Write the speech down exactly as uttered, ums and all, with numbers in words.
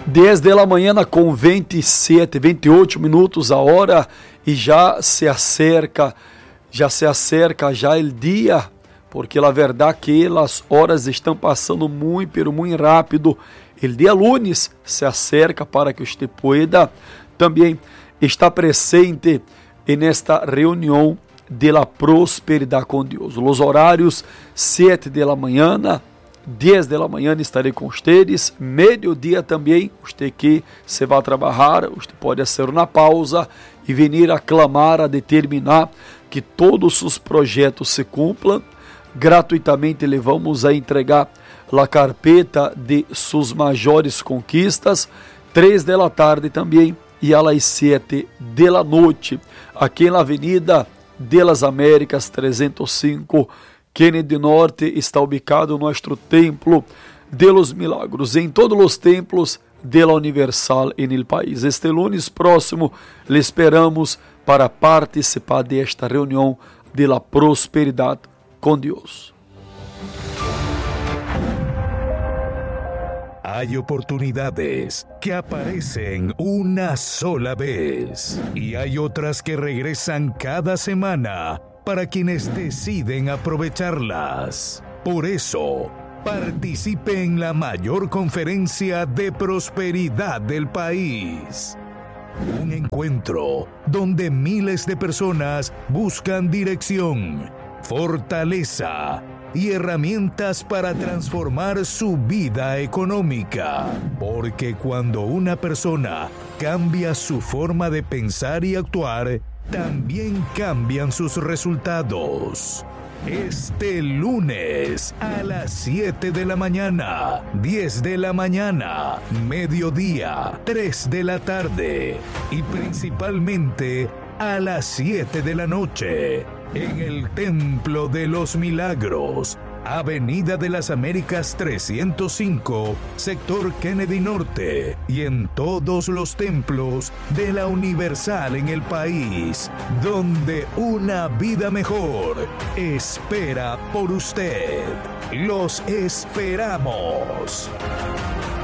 dez da manhã com vinte e sete, vinte e oito minutos a hora e já se acerca, já se acerca já o dia, porque a verdade que as horas estão passando muito, pero muito rápido. O dia lunes se acerca para que você pueda também estar presente nesta reunião de la prosperidade com Deus. Os horários sete da manhã, dez da manhã estarei com vocês, meio-dia também, você que se vai trabalhar, você pode fazer uma pausa e vir a clamar, a determinar que todos os projetos se cumpram. Gratuitamente lhe vamos a entregar a carpeta de suas maiores conquistas, três da tarde também e às sete da noite, aqui na Avenida de las Américas trezentos e cinco, Kennedy Norte, está ubicado nosso Templo de los Milagros, em todos os templos de la Universal em el país. Este lunes próximo, lhe esperamos para participar desta reunião de la prosperidade com Deus. Hay oportunidades que aparecen una sola vez y hay otras que regresan cada semana para quienes deciden aprovecharlas. Por eso, participe en la mayor conferencia de prosperidad del país. Un encuentro donde miles de personas buscan dirección, fortaleza y herramientas para transformar su vida económica. Porque cuando una persona cambia su forma de pensar y actuar, también cambian sus resultados. Este lunes a las siete de la mañana, diez de la mañana, mediodía, tres de la tarde y principalmente a las siete de la noche en el Templo de los Milagros, Avenida de las Américas trescientos cinco, sector Kennedy Norte, y en todos los templos de la Universal en el país, donde una vida mejor espera por usted. Los esperamos.